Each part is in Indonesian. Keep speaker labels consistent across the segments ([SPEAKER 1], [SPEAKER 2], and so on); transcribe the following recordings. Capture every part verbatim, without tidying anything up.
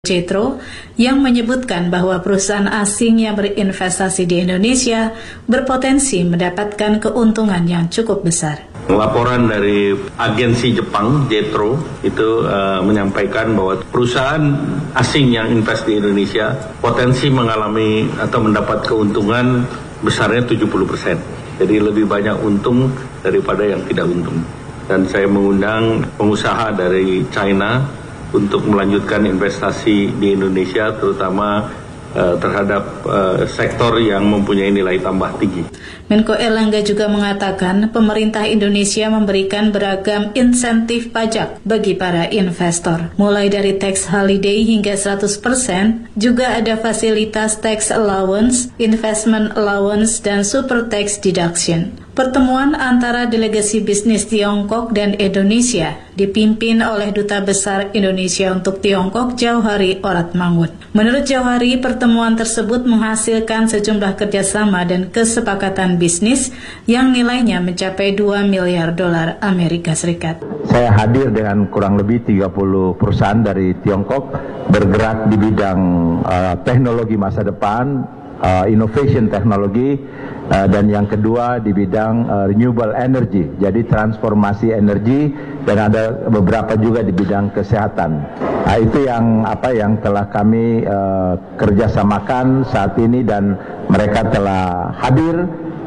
[SPEAKER 1] Jetro yang menyebutkan bahwa perusahaan asing yang berinvestasi di Indonesia berpotensi mendapatkan keuntungan yang cukup besar.
[SPEAKER 2] Laporan dari agensi Jepang, Jetro, itu uh, menyampaikan bahwa perusahaan asing yang invest di Indonesia potensi mengalami atau mendapat keuntungan besarnya tujuh puluh persen. Jadi lebih banyak untung daripada yang tidak untung. Dan saya mengundang pengusaha dari China untuk melanjutkan investasi di Indonesia, terutama uh, terhadap uh, sektor yang mempunyai nilai tambah tinggi.
[SPEAKER 1] Menko Erlangga juga mengatakan pemerintah Indonesia memberikan beragam insentif pajak bagi para investor. Mulai dari tax holiday hingga seratus persen, juga ada fasilitas tax allowance, investment allowance, dan super tax deduction. Pertemuan antara delegasi bisnis Tiongkok dan Indonesia dipimpin oleh Duta Besar Indonesia untuk Tiongkok, Jauhari Oratmangun. Menurut Jauhari, pertemuan tersebut menghasilkan sejumlah kerjasama dan kesepakatan bisnis yang nilainya mencapai dua miliar dolar Amerika Serikat.
[SPEAKER 3] Saya hadir dengan kurang lebih tiga puluh perusahaan dari Tiongkok bergerak di bidang uh, teknologi masa depan, uh, innovation teknologi, Uh, dan yang kedua di bidang uh, renewable energy, jadi transformasi energi, dan ada beberapa juga di bidang kesehatan. Nah, itu yang apa yang telah kami uh, kerjasamakan saat ini, dan mereka telah hadir,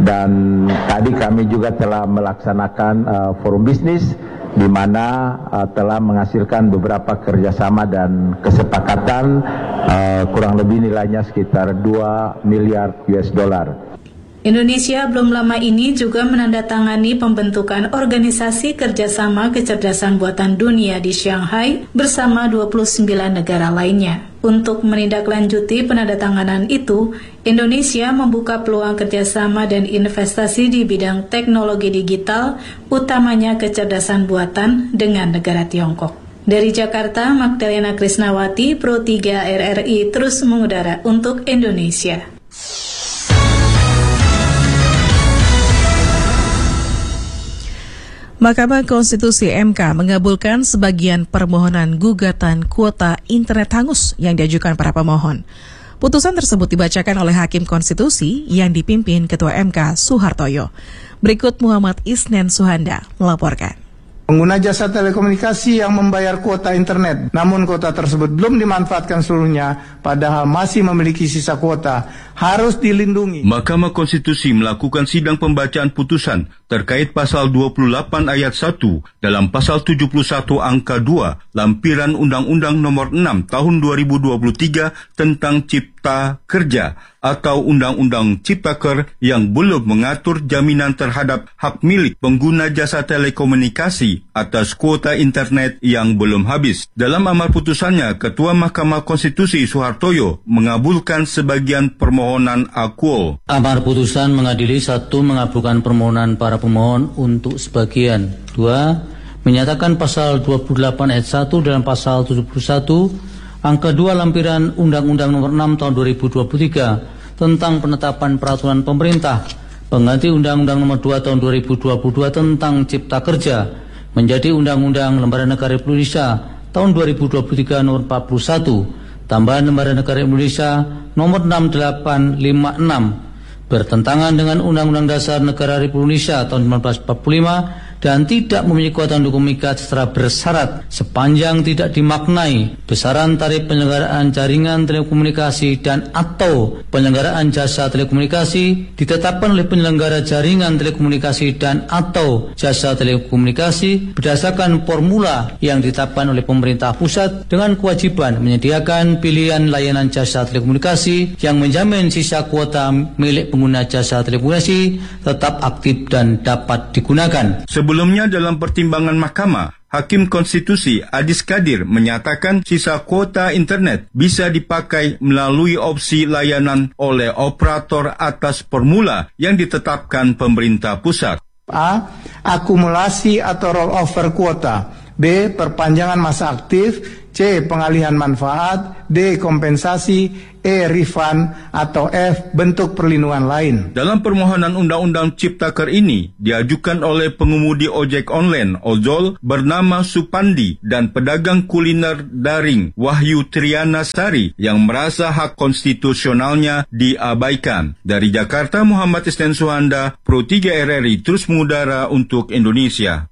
[SPEAKER 3] dan tadi kami juga telah melaksanakan uh, forum bisnis di mana uh, telah menghasilkan beberapa kerjasama dan kesepakatan uh, kurang lebih nilainya sekitar dua miliar U S dollar.
[SPEAKER 1] Indonesia belum lama ini juga menandatangani pembentukan Organisasi Kerjasama Kecerdasan Buatan Dunia di Shanghai bersama dua puluh sembilan negara lainnya. Untuk menindaklanjuti penandatanganan itu, Indonesia membuka peluang kerjasama dan investasi di bidang teknologi digital, utamanya kecerdasan buatan dengan negara Tiongkok. Dari Jakarta, Magdalena Krisnawati, Pro tiga R R I terus mengudara untuk Indonesia.
[SPEAKER 4] Mahkamah Konstitusi M K mengabulkan sebagian permohonan gugatan kuota internet hangus yang diajukan para pemohon. Putusan tersebut dibacakan oleh Hakim Konstitusi yang dipimpin Ketua M K Suhartoyo. Berikut Muhammad Isnen Suhanda melaporkan.
[SPEAKER 5] Pengguna jasa telekomunikasi yang membayar kuota internet, namun kuota tersebut belum dimanfaatkan seluruhnya, padahal masih memiliki sisa kuota, harus dilindungi.
[SPEAKER 6] Mahkamah Konstitusi melakukan sidang pembacaan putusan terkait pasal dua puluh delapan ayat satu dalam pasal tujuh puluh satu angka dua lampiran Undang-Undang Nomor enam Tahun dua ribu dua puluh tiga tentang Cipta Kerja atau Undang-Undang Ciptaker yang belum mengatur jaminan terhadap hak milik pengguna jasa telekomunikasi atas kuota internet yang belum habis. Dalam amar putusannya, Ketua Mahkamah Konstitusi Suhartoyo mengabulkan sebagian permohonan akuo.
[SPEAKER 7] Amar putusan mengadili satu, mengabulkan permohonan para pemohon untuk sebagian. Dua, menyatakan pasal dua puluh delapan ayat satu dalam pasal tujuh puluh satu angka dua lampiran Undang-Undang Nomor enam Tahun dua ribu dua puluh tiga tentang penetapan peraturan pemerintah pengganti Undang-Undang Nomor dua Tahun dua ribu dua puluh dua tentang Cipta Kerja menjadi Undang-Undang Lembaga Negara Republik Indonesia Tahun dua ribu dua puluh tiga Nomor empat puluh satu, tambahan Lembaga Negara Indonesia Nomor enam delapan lima enam, bertentangan dengan Undang-Undang Dasar Negara Republik Indonesia Tahun seribu sembilan ratus empat puluh lima dan tidak memiliki kekuatan hukum mengikat secara bersyarat sepanjang tidak dimaknai besaran tarif penyelenggaraan jaringan telekomunikasi dan atau penyelenggaraan jasa telekomunikasi ditetapkan oleh penyelenggara jaringan telekomunikasi dan atau jasa telekomunikasi berdasarkan formula yang ditetapkan oleh pemerintah pusat dengan kewajiban menyediakan pilihan layanan jasa telekomunikasi yang menjamin sisa kuota milik pengguna jasa telekomunikasi tetap aktif dan dapat digunakan.
[SPEAKER 6] Sebelumnya dalam pertimbangan mahkamah, Hakim Konstitusi Adis Kadir menyatakan sisa kuota internet bisa dipakai melalui opsi layanan oleh operator atas formula yang ditetapkan pemerintah pusat.
[SPEAKER 5] A. Akumulasi atau rollover kuota. B. Perpanjangan masa aktif, C. Pengalihan manfaat, D. Kompensasi, E. Refund, atau F. Bentuk perlindungan lain.
[SPEAKER 6] Dalam permohonan Undang-Undang Ciptaker ini diajukan oleh pengemudi ojek online ojol bernama Supandi dan pedagang kuliner daring Wahyu Triana Sari yang merasa hak konstitusionalnya diabaikan. Dari Jakarta, Muhammad Isnan Suhanda, Pro tiga R R I terus mengudara untuk Indonesia.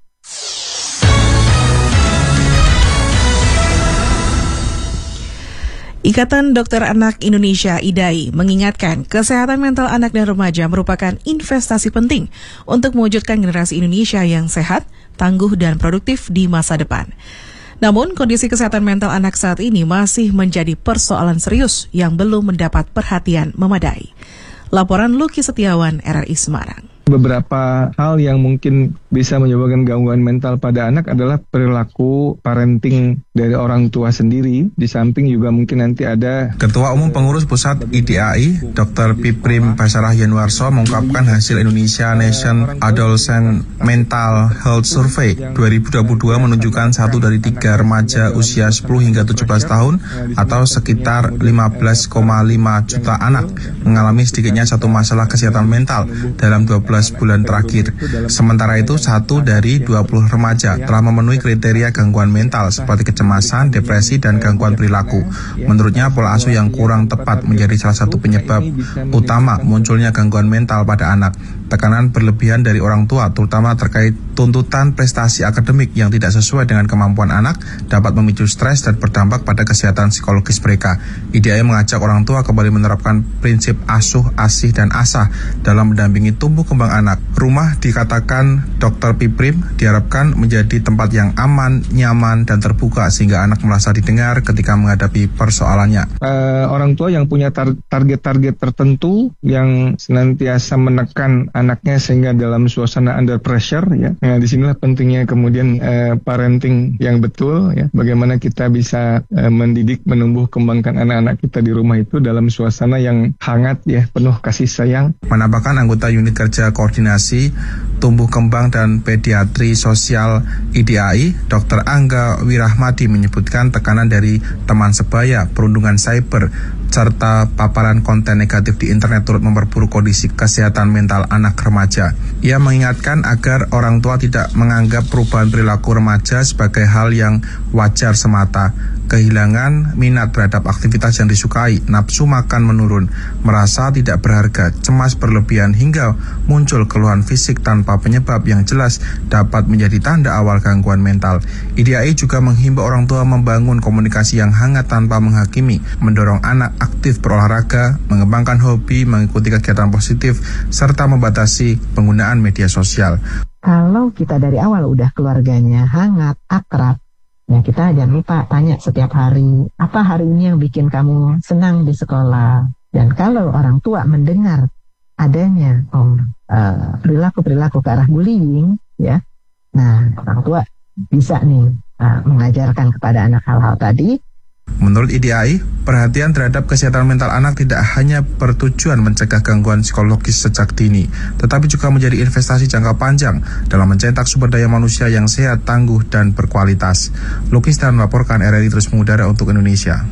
[SPEAKER 4] Ikatan Dokter Anak Indonesia I D A I mengingatkan kesehatan mental anak dan remaja merupakan investasi penting untuk mewujudkan generasi Indonesia yang sehat, tangguh, dan produktif di masa depan. Namun, kondisi kesehatan mental anak saat ini masih menjadi persoalan serius yang belum mendapat perhatian memadai. Laporan Luki Setiawan, R R I Semarang.
[SPEAKER 8] Beberapa hal yang mungkin bisa menyebabkan gangguan mental pada anak adalah perilaku parenting dari orang tua sendiri. Di samping juga mungkin nanti ada
[SPEAKER 9] Ketua Umum Pengurus Pusat I D A I, Dokter Piprim Basarah Yanwarso mengungkapkan hasil Indonesia Nation Adolescent Mental Health Survey dua ribu dua puluh dua menunjukkan satu dari tiga remaja usia sepuluh hingga tujuh belas tahun atau sekitar lima belas koma lima juta anak mengalami sedikitnya satu masalah kesehatan mental dalam dua belas bulan terakhir. Sementara itu, satu dari dua puluh remaja telah memenuhi kriteria gangguan mental seperti kecemasan, depresi, dan gangguan perilaku. Menurutnya, pola asuh yang kurang tepat menjadi salah satu penyebab utama munculnya gangguan mental pada anak. Tekanan berlebihan dari orang tua, terutama terkait tuntutan prestasi akademik yang tidak sesuai dengan kemampuan anak, dapat memicu stres dan berdampak pada kesehatan psikologis mereka. I D A I mengajak orang tua kembali menerapkan prinsip asuh, asih, dan asah dalam mendampingi tumbuh kembang anak. Rumah, dikatakan Dokter Piprim, diharapkan menjadi tempat yang aman, nyaman, dan terbuka sehingga anak merasa didengar ketika menghadapi persoalannya.
[SPEAKER 8] Uh, orang tua yang punya tar- target-target tertentu yang senantiasa menekan anaknya sehingga dalam suasana under pressure, ya. Nah, disinilah pentingnya kemudian uh, parenting yang betul, ya. Bagaimana kita bisa uh, mendidik, menumbuh kembangkan anak-anak kita di rumah itu dalam suasana yang hangat, ya, penuh kasih sayang.
[SPEAKER 9] Menambahkan anggota unit kerja koordinasi tumbuh kembang dan pediatri sosial I D A I, Dokter Angga Wirahmadi menyebutkan tekanan dari teman sebaya, perundungan cyber, serta paparan konten negatif di internet turut memperburuk kondisi kesehatan mental anak remaja. Ia mengingatkan agar orang tua tidak menganggap perubahan perilaku remaja sebagai hal yang wajar semata. Kehilangan minat terhadap aktivitas yang disukai, nafsu makan menurun, merasa tidak berharga, cemas berlebihan, hingga muncul keluhan fisik tanpa penyebab yang jelas dapat menjadi tanda awal gangguan mental. I D A I juga menghimbau orang tua membangun komunikasi yang hangat tanpa menghakimi, mendorong anak aktif berolahraga, mengembangkan hobi, mengikuti kegiatan positif, serta membatasi penggunaan media sosial.
[SPEAKER 10] Kalau kita dari awal udah keluarganya hangat, akrab, ya kita jangan lupa tanya setiap hari, apa hari ini yang bikin kamu senang di sekolah. Dan kalau orang tua mendengar adanya oh, uh, perilaku-perilaku ke arah bullying, ya, nah orang tua bisa nih uh, mengajarkan kepada anak hal-hal tadi.
[SPEAKER 9] Menurut I D A I, perhatian terhadap kesehatan mental anak tidak hanya bertujuan mencegah gangguan psikologis sejak dini, tetapi juga menjadi investasi jangka panjang dalam mencetak sumber daya manusia yang sehat, tangguh, dan berkualitas. Lukis dan melaporkan R R I terus mengudara untuk Indonesia.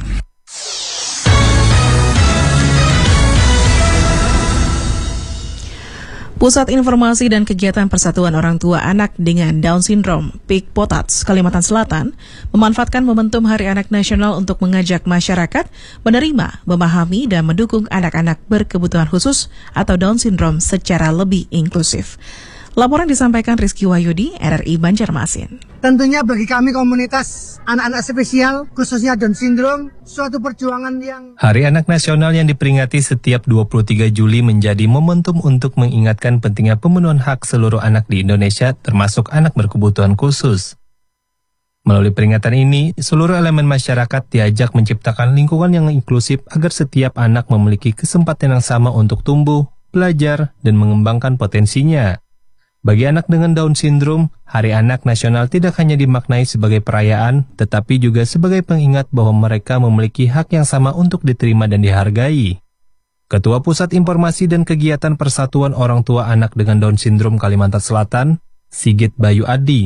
[SPEAKER 4] Pusat Informasi dan Kegiatan Persatuan Orang Tua Anak dengan Down Syndrome, P I K Potats, Kalimantan Selatan, memanfaatkan momentum Hari Anak Nasional untuk mengajak masyarakat menerima, memahami, dan mendukung anak-anak berkebutuhan khusus atau Down Syndrome secara lebih inklusif. Laporan disampaikan Rizky Wahyudi, R R I Banjarmasin.
[SPEAKER 11] Tentunya bagi kami komunitas anak-anak spesial, khususnya Down Syndrome, suatu perjuangan yang...
[SPEAKER 12] Hari Anak Nasional yang diperingati setiap dua puluh tiga Juli menjadi momentum untuk mengingatkan pentingnya pemenuhan hak seluruh anak di Indonesia, termasuk anak berkebutuhan khusus. Melalui peringatan ini, seluruh elemen masyarakat diajak menciptakan lingkungan yang inklusif agar setiap anak memiliki kesempatan yang sama untuk tumbuh, belajar, dan mengembangkan potensinya. Bagi anak dengan Down Syndrome, Hari Anak Nasional tidak hanya dimaknai sebagai perayaan, tetapi juga sebagai pengingat bahwa mereka memiliki hak yang sama untuk diterima dan dihargai. Ketua Pusat Informasi dan Kegiatan Persatuan Orang Tua Anak dengan Down Syndrome Kalimantan Selatan, Sigit Bayu Adi,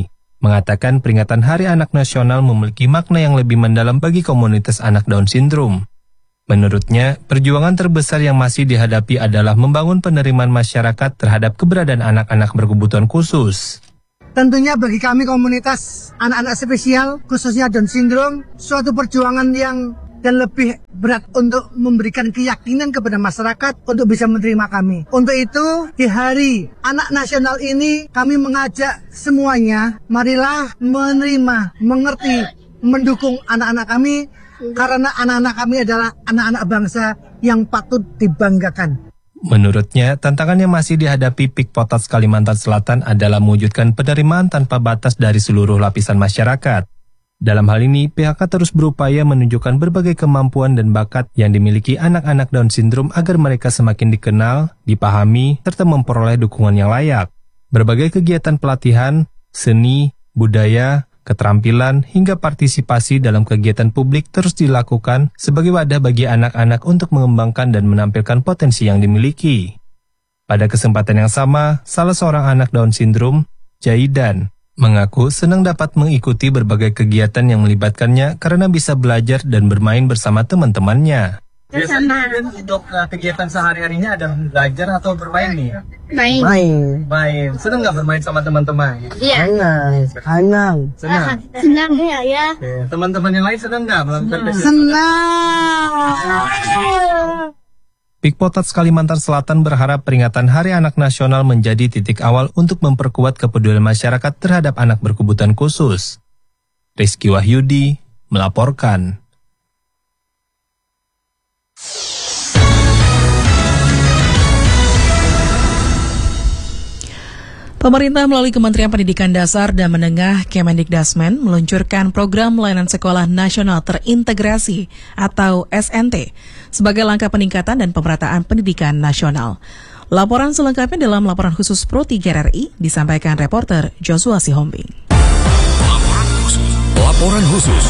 [SPEAKER 12] mengatakan peringatan Hari Anak Nasional memiliki makna yang lebih mendalam bagi komunitas anak Down Syndrome. Menurutnya, perjuangan terbesar yang masih dihadapi adalah membangun penerimaan masyarakat terhadap keberadaan anak-anak berkebutuhan khusus.
[SPEAKER 11] Tentunya bagi kami komunitas anak-anak spesial, khususnya Down Syndrome, suatu perjuangan yang dan lebih berat untuk memberikan keyakinan kepada masyarakat untuk bisa menerima kami. Untuk itu, di Hari Anak Nasional ini, kami mengajak semuanya, marilah menerima, mengerti, mendukung anak-anak kami, karena anak-anak kami adalah anak-anak bangsa yang patut dibanggakan.
[SPEAKER 12] Menurutnya, tantangan yang masih dihadapi Pik Potats Kalimantan Selatan adalah mewujudkan penerimaan tanpa batas dari seluruh lapisan masyarakat. Dalam hal ini, P H K terus berupaya menunjukkan berbagai kemampuan dan bakat yang dimiliki anak-anak Down Syndrome agar mereka semakin dikenal, dipahami, serta memperoleh dukungan yang layak. Berbagai kegiatan pelatihan, seni, budaya, keterampilan, hingga partisipasi dalam kegiatan publik terus dilakukan sebagai wadah bagi anak-anak untuk mengembangkan dan menampilkan potensi yang dimiliki. Pada kesempatan yang sama, salah seorang anak Down Syndrome, Jaidan, mengaku senang dapat mengikuti berbagai kegiatan yang melibatkannya karena bisa belajar dan bermain bersama teman-temannya.
[SPEAKER 13] Biasanya untuk uh, kegiatan sehari-harinya ada belajar atau bermain nih?
[SPEAKER 14] Main.
[SPEAKER 13] Main. Main. Senang nggak bermain sama teman-teman?
[SPEAKER 14] Iya.
[SPEAKER 13] Senang. Senang.
[SPEAKER 14] Senang ya ya.
[SPEAKER 13] Oke. Teman-teman yang lain senang nggak melakukan kegiatan?
[SPEAKER 11] Senang.
[SPEAKER 12] Pik Potats Kalimantan Selatan berharap peringatan Hari Anak Nasional menjadi titik awal untuk memperkuat kepedulian masyarakat terhadap anak berkebutuhan khusus. Rizky Wahyudi melaporkan.
[SPEAKER 4] Pemerintah melalui Kementerian Pendidikan Dasar dan Menengah Kemendikdasmen meluncurkan program layanan sekolah nasional terintegrasi atau S N T sebagai langkah peningkatan dan pemerataan pendidikan nasional. Laporan selengkapnya dalam laporan khusus Pro tiga R I disampaikan reporter Joshua Sihombing.
[SPEAKER 15] Laporan khusus. Laporan khusus.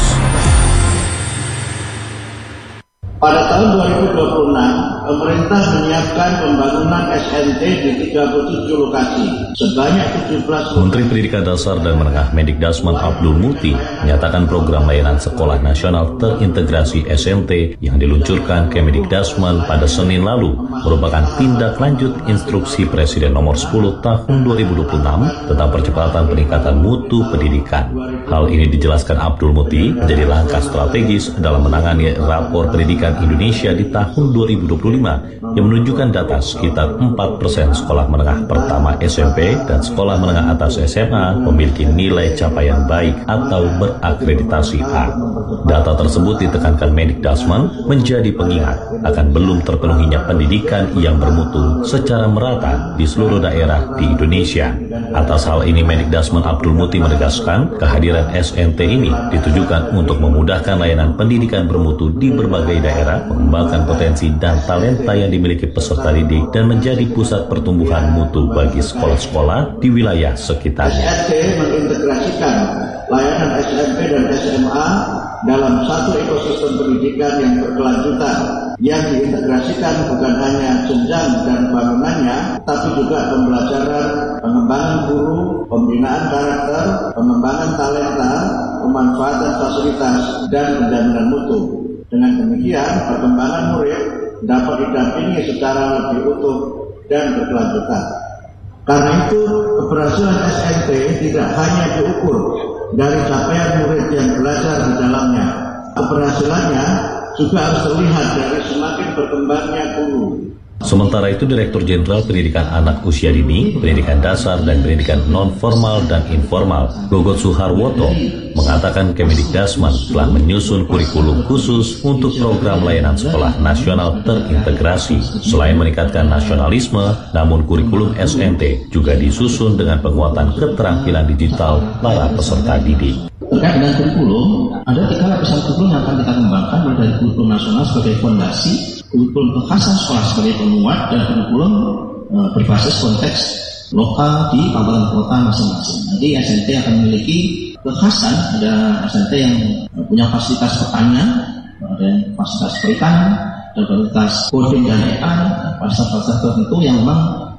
[SPEAKER 16] Pada tahun dua ribu dua puluh enam, pemerintah menyiapkan pembangunan S N T di tiga puluh tujuh lokasi, sebanyak tujuh belas.
[SPEAKER 17] Menteri Pendidikan Dasar dan Menengah Mendikdasmen Abdul Muti menyatakan program layanan sekolah nasional terintegrasi S N T yang diluncurkan Kemendikdasmen pada Senin lalu merupakan tindak lanjut instruksi Presiden nomor sepuluh tahun dua ribu dua puluh enam tentang percepatan peningkatan mutu pendidikan. Hal ini dijelaskan Abdul Muti menjadi langkah strategis dalam menangani rapor pendidikan Indonesia di tahun dua ribu dua puluh lima yang menunjukkan data sekitar empat persen sekolah menengah pertama S M P dan sekolah menengah atas S M A memiliki nilai capaian baik atau berakreditasi A. Data tersebut ditekankan Mendikdasmen menjadi pengingat akan belum terpenuhinya pendidikan yang bermutu secara merata di seluruh daerah di Indonesia. Atas hal ini Mendikdasmen Abdul Muti menegaskan kehadiran S N T ini ditujukan untuk memudahkan layanan pendidikan bermutu di berbagai daerah, mengembangkan potensi dan talenta yang dimiliki peserta didik dan menjadi pusat pertumbuhan mutu bagi sekolah-sekolah di wilayah sekitarnya.
[SPEAKER 16] S N T mengintegrasikan layanan S M P dan S M A dalam satu ekosistem pendidikan yang berkelanjutan, yang diintegrasikan bukan hanya jenjang dan bangunannya, tapi juga pembelajaran, pengembangan guru, pembinaan karakter, pengembangan talenta, pemanfaatan fasilitas, dan penjaminan mutu. Dengan demikian, perkembangan murid dapat didampingi secara lebih utuh dan berkelanjutan. Karena itu, keberhasilan S N T tidak hanya diukur dari capaian murid yang belajar di dalamnya. Keberhasilannya juga harus terlihat dari semakin berkembangnya guru.
[SPEAKER 17] Sementara itu, Direktur Jenderal Pendidikan Anak Usia Dini, Pendidikan Dasar dan Pendidikan Non-Formal dan Informal, Gogot Suharwoto, mengatakan Kemendikdasmen telah menyusun kurikulum khusus untuk program layanan sekolah nasional terintegrasi. Selain meningkatkan nasionalisme, namun kurikulum S N T juga disusun dengan penguatan keterampilan digital para peserta didik.
[SPEAKER 16] Terkait dengan kurikulum, ada tiga lapisan kurikulum yang akan kita kembangkan, mulai dari kurikulum nasional sebagai fondasi, kurikulum kekhasan sekolah sebagai penguat, dan kurikulum e, berbasis konteks lokal di kabupaten kota masing-masing. Nanti S N T akan memiliki kekhasan, ada S N T yang punya fasilitas pertanian, ada yang fasilitas perikanan, ada fasilitas coding dan A I, fasilitas-fasilitas tertentu yang memang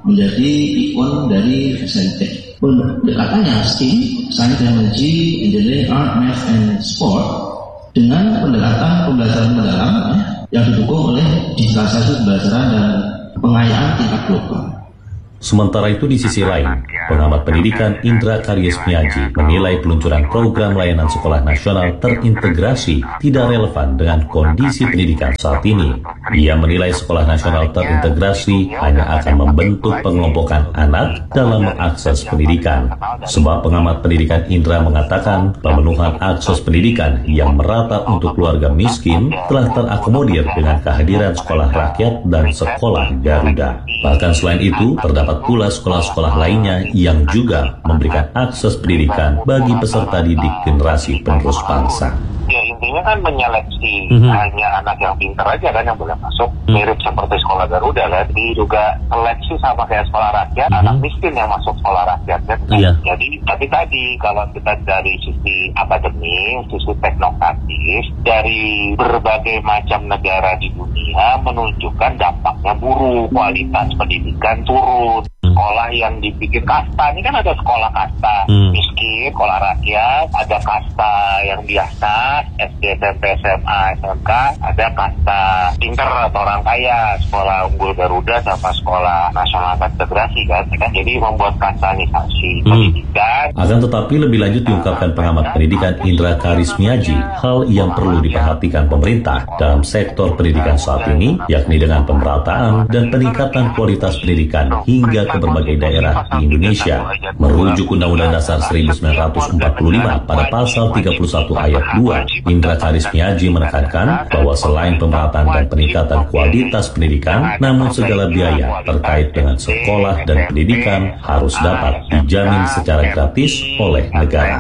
[SPEAKER 16] menjadi ikon dari S M T. Pendekatannya S T E M, Science, Technology, Engineering, Art, Math, and Sport dengan pendekatan pembelajaran mendalam yang didukung oleh digitalisasi pembelajaran dan pengayaan tingkat global.
[SPEAKER 17] Sementara itu di sisi lain, pengamat pendidikan Indra Karyasmiaji menilai peluncuran program layanan sekolah nasional terintegrasi tidak relevan dengan kondisi pendidikan saat ini. Ia menilai sekolah nasional terintegrasi hanya akan membentuk pengelompokan anak dalam mengakses pendidikan. Sebab pengamat pendidikan Indra mengatakan pemenuhan akses pendidikan yang merata untuk keluarga miskin telah terakomodir dengan kehadiran sekolah rakyat dan sekolah Garuda. Bahkan selain itu, terdapat pula sekolah-sekolah lainnya yang juga memberikan akses pendidikan bagi peserta didik generasi penerus bangsa.
[SPEAKER 14] Ya intinya kan menyeleksi mm-hmm. hanya anak yang pintar aja kan yang boleh masuk, mm-hmm. mirip seperti sekolah Garuda kan. Jadi juga seleksi sama kayak sekolah rakyat, mm-hmm. anak miskin yang masuk sekolah rakyat kan. Yeah. Jadi tapi tadi kalau kita dari sisi akademik, sisi teknokratis, dari berbagai macam negara di dunia menunjukkan dampaknya buruk, kualitas pendidikan turun. Sekolah yang dibikin kasta, ini kan ada sekolah kasta hmm. miskin, sekolah rakyat, ada kasta yang biasa, S D, S M P, S M A, S M K, ada kasta pinter atau orang kaya, sekolah unggul Garuda sama sekolah nasional integrasi kan, kan? Jadi membuat kastanisasi hmm. pendidikan.
[SPEAKER 17] Akan tetapi lebih lanjut diungkapkan pengamat pendidikan Indra Karyasmiaji, hal yang perlu diperhatikan pemerintah dalam sektor pendidikan saat ini, yakni dengan pemerataan dan peningkatan kualitas pendidikan hingga ke berbagai daerah di Indonesia. Merujuk Undang-Undang Dasar seribu sembilan ratus empat puluh lima pada pasal tiga puluh satu ayat dua, Indra Karyasmiaji menekankan bahwa selain pemerataan dan peningkatan kualitas pendidikan, namun segala biaya terkait dengan sekolah dan pendidikan harus dapat dijamin secara gratis oleh negara.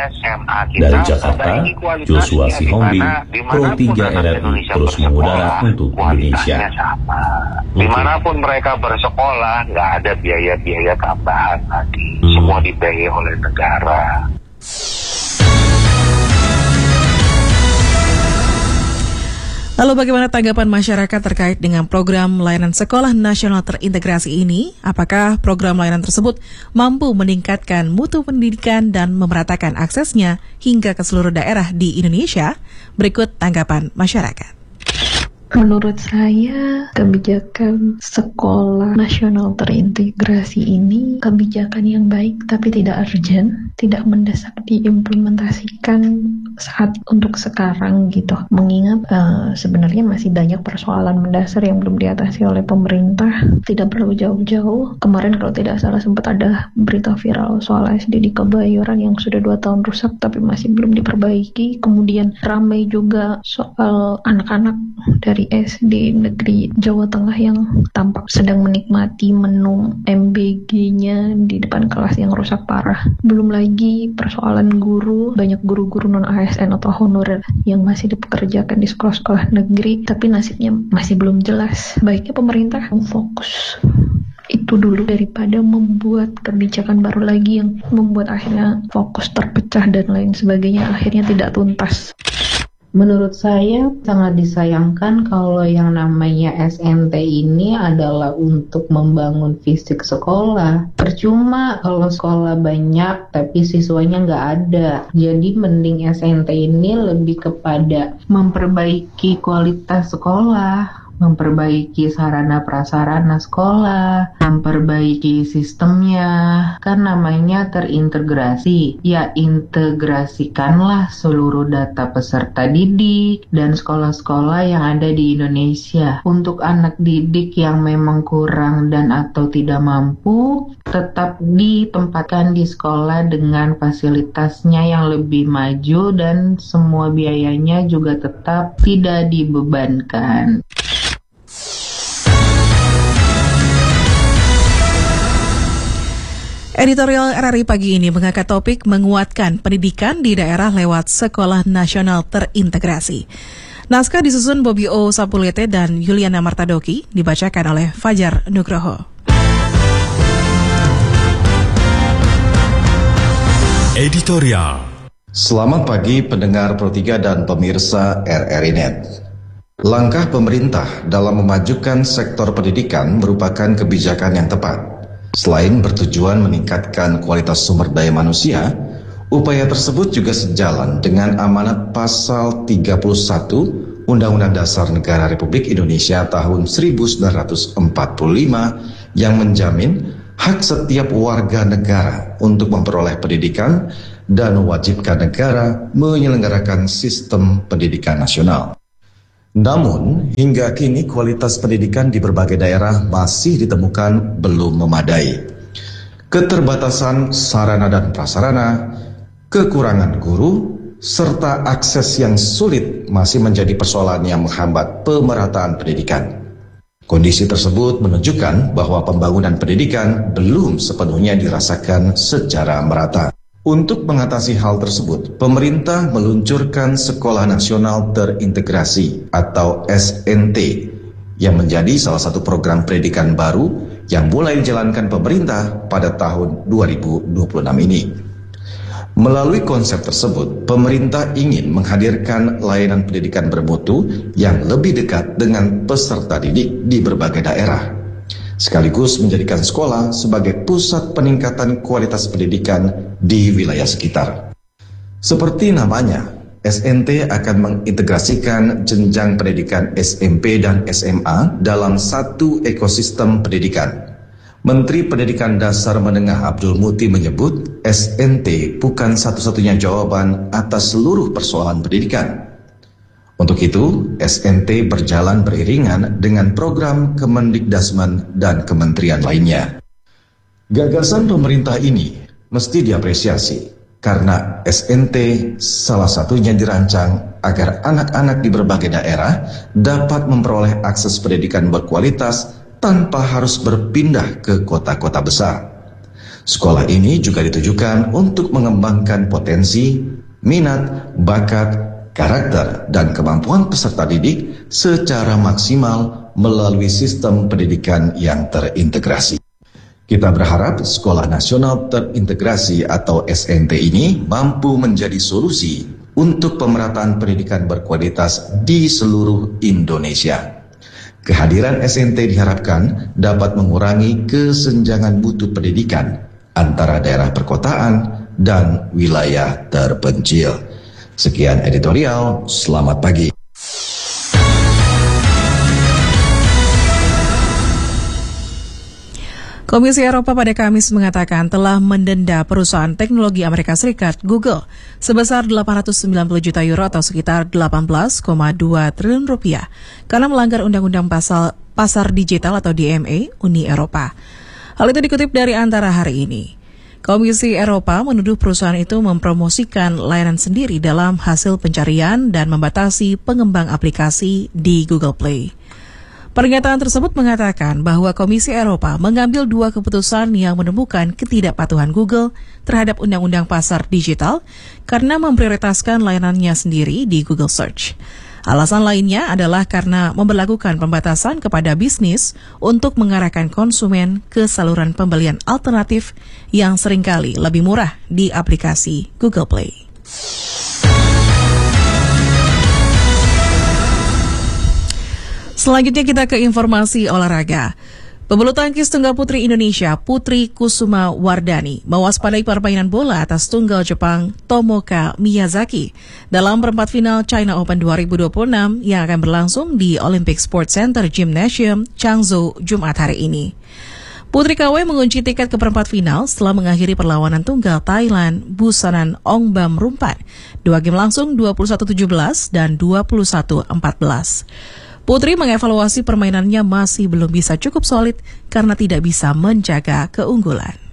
[SPEAKER 17] Dari Jakarta, Joshua Sihombi, Pro tiga R R I terus mengudara untuk Indonesia.
[SPEAKER 14] Dimanapun mereka bersekolah, nggak ada biaya-biaya tambahan lagi. Hmm. Semua dibiayai oleh negara.
[SPEAKER 4] Lalu bagaimana tanggapan masyarakat terkait dengan program layanan sekolah nasional terintegrasi ini? Apakah program layanan tersebut mampu meningkatkan mutu pendidikan dan memeratakan aksesnya hingga ke seluruh daerah di Indonesia? Berikut tanggapan masyarakat.
[SPEAKER 18] Menurut saya, kebijakan sekolah nasional terintegrasi ini kebijakan yang baik tapi tidak urgent, tidak mendesak diimplementasikan saat untuk sekarang gitu. Mengingat uh, sebenarnya masih banyak persoalan mendasar yang belum diatasi oleh pemerintah. Tidak perlu jauh-jauh. Kemarin kalau tidak salah sempat ada berita viral soal S D di Kebayoran yang sudah dua tahun rusak tapi masih belum diperbaiki. Kemudian ramai juga soal anak-anak dari S D negeri Jawa Tengah yang tampak sedang menikmati menu M B G-nya di depan kelas yang rusak parah. Belum lagi persoalan guru, banyak guru-guru non A S N atau honorer yang masih dipekerjakan di sekolah-sekolah negeri, tapi nasibnya masih belum jelas. Baiknya pemerintah fokus itu dulu daripada membuat kebijakan baru lagi yang membuat akhirnya fokus terpecah dan lain sebagainya, akhirnya tidak tuntas.
[SPEAKER 19] Menurut saya sangat disayangkan kalau yang namanya S N T ini adalah untuk membangun fisik sekolah. Percuma kalau sekolah banyak tapi siswanya nggak ada. Jadi mending S N T ini lebih kepada memperbaiki kualitas sekolah, memperbaiki sarana prasarana sekolah, memperbaiki sistemnya. Kan namanya terintegrasi. Ya integrasikanlah seluruh data peserta didik dan sekolah-sekolah yang ada di Indonesia. Untuk anak didik yang memang kurang dan atau tidak mampu, tetap ditempatkan di sekolah dengan fasilitasnya yang lebih maju dan semua biayanya juga tetap tidak dibebankan.
[SPEAKER 4] Editorial R R I pagi ini mengangkat topik menguatkan pendidikan di daerah lewat sekolah nasional terintegrasi. Naskah disusun Bobby O. Sapulete dan Yuliana Martadoki, dibacakan oleh Fajar Nugroho.
[SPEAKER 15] Editorial.
[SPEAKER 20] Selamat pagi pendengar Pro tiga dan pemirsa R R I Net. Langkah pemerintah dalam memajukan sektor pendidikan merupakan kebijakan yang tepat. Selain bertujuan meningkatkan kualitas sumber daya manusia, upaya tersebut juga sejalan dengan amanat pasal tiga puluh satu Undang-Undang Dasar Negara Republik Indonesia tahun seribu sembilan ratus empat puluh lima yang menjamin hak setiap warga negara untuk memperoleh pendidikan dan mewajibkan negara menyelenggarakan sistem pendidikan nasional. Namun, hingga kini kualitas pendidikan di berbagai daerah masih ditemukan belum memadai. Keterbatasan sarana dan prasarana, kekurangan guru, serta akses yang sulit masih menjadi persoalan yang menghambat pemerataan pendidikan. Kondisi tersebut menunjukkan bahwa pembangunan pendidikan belum sepenuhnya dirasakan secara merata. Untuk mengatasi hal tersebut, pemerintah meluncurkan Sekolah Nasional Terintegrasi atau S N T yang menjadi salah satu program pendidikan baru yang mulai dijalankan pemerintah pada tahun dua ribu dua puluh enam ini. Melalui konsep tersebut, pemerintah ingin menghadirkan layanan pendidikan bermutu yang lebih dekat dengan peserta didik di berbagai daerah, sekaligus menjadikan sekolah sebagai pusat peningkatan kualitas pendidikan di wilayah sekitar. Seperti namanya, S N T akan mengintegrasikan jenjang pendidikan S M P dan S M A dalam satu ekosistem pendidikan. Menteri Pendidikan Dasar Menengah Abdul Muti menyebut S N T bukan satu-satunya jawaban atas seluruh persoalan pendidikan. Untuk itu, S N T berjalan beriringan dengan program Kemendikdasmen dan kementerian lainnya. Gagasan pemerintah ini mesti diapresiasi karena S N T salah satunya dirancang agar anak-anak di berbagai daerah dapat memperoleh akses pendidikan berkualitas tanpa harus berpindah ke kota-kota besar. Sekolah ini juga ditujukan untuk mengembangkan potensi, minat, bakat, karakter, dan kemampuan peserta didik secara maksimal melalui sistem pendidikan yang terintegrasi. Kita berharap Sekolah Nasional Terintegrasi atau S N T ini mampu menjadi solusi untuk pemerataan pendidikan berkualitas di seluruh Indonesia. Kehadiran S N T diharapkan dapat mengurangi kesenjangan mutu pendidikan antara daerah perkotaan dan wilayah terpencil. Sekian editorial, selamat pagi.
[SPEAKER 4] Komisi Eropa pada Kamis mengatakan telah mendenda perusahaan teknologi Amerika Serikat Google sebesar delapan ratus sembilan puluh juta euro atau sekitar delapan belas koma dua triliun rupiah karena melanggar Undang-Undang Pasal Pasar Digital atau D M A Uni Eropa. Hal itu dikutip dari Antara hari ini. Komisi Eropa menuduh perusahaan itu mempromosikan layanan sendiri dalam hasil pencarian dan membatasi pengembang aplikasi di Google Play. Pernyataan tersebut mengatakan bahwa Komisi Eropa mengambil dua keputusan yang menemukan ketidakpatuhan Google terhadap Undang-Undang Pasar Digital karena memprioritaskan layanannya sendiri di Google Search. Alasan lainnya adalah karena memberlakukan pembatasan kepada bisnis untuk mengarahkan konsumen ke saluran pembelian alternatif yang seringkali lebih murah di aplikasi Google Play. Selanjutnya kita ke informasi olahraga. Pebulu tangkis tunggal putri Indonesia, Putri Kusuma Wardani, mewaspadai permainan bola atas tunggal Jepang Tomoka Miyazaki dalam perempat final China Open dua ribu dua puluh enam yang akan berlangsung di Olympic Sports Center Gymnasium Changzhou Jumat hari ini. Putri K W mengunci tiket ke perempat final setelah mengakhiri perlawanan tunggal Thailand Busanan Ongbam Rumpan. Dua game langsung dua puluh satu tujuh belas dan dua puluh satu empat belas. Putri mengevaluasi permainannya masih belum bisa cukup solid karena tidak bisa menjaga keunggulan.